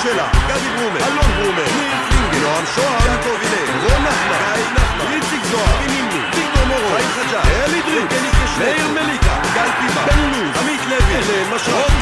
שלה, גדי ברומר, אלון ברומר, ניר קלינגר, יואם שוהם, יעקב הילר, רון נחמן, גיא נחמן, איציק זוהר, נימני, ויקטור מורו, חיים חג'ה, אלי דריק, מאיר מליקה, גל פימה, בן לוז, עמית לוי, אלן משרק,